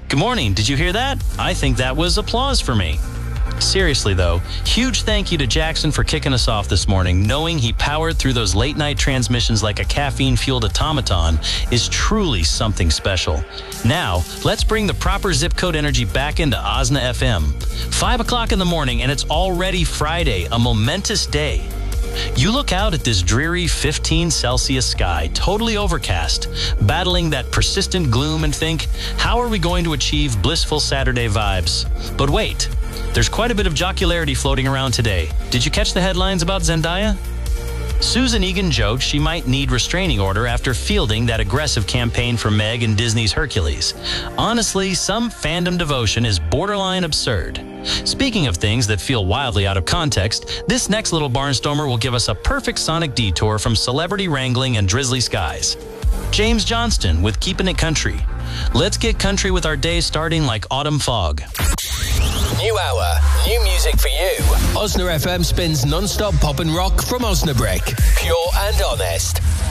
Good morning. Did you hear that? I think that was applause for me. Seriously, though, huge thank you to Jackson for kicking us off this morning. Knowing he powered through those late-night transmissions like a caffeine-fueled automaton is truly something special. Now, let's bring the proper zip code energy back into Osna FM. 5 o'clock in the morning, and it's already Friday, a momentous day. You look out at this dreary 15 Celsius sky, totally overcast, battling that persistent gloom and think, how are we going to achieve blissful Saturday vibes? But wait. There's quite a bit of jocularity floating around today. Did you catch the headlines about Zendaya? Susan Egan joked she might need restraining order after fielding that aggressive campaign for Meg and Disney's Hercules. Honestly, some fandom devotion is borderline absurd. Speaking of things that feel wildly out of context, this next little barnstormer will give us a perfect sonic detour from celebrity wrangling and drizzly skies. James Johnston with Keepin' It Country. Let's get country with our day starting like autumn fog. New hour, new music for you. Osna FM spins non-stop pop and rock from Osnabrück. Pure and honest.